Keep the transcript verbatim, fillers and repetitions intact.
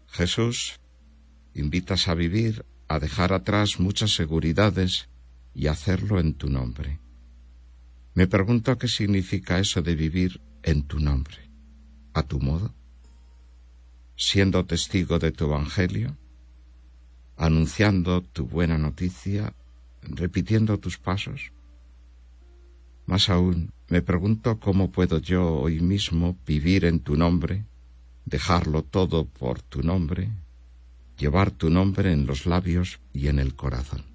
Jesús, invitas a vivir, a dejar atrás muchas seguridades y hacerlo en tu nombre. Me pregunto qué significa eso de vivir en tu nombre, a tu modo, siendo testigo de tu evangelio, anunciando tu buena noticia, repitiendo tus pasos. Más aún, me pregunto cómo puedo yo hoy mismo vivir en tu nombre, dejarlo todo por tu nombre, llevar tu nombre en los labios y en el corazón.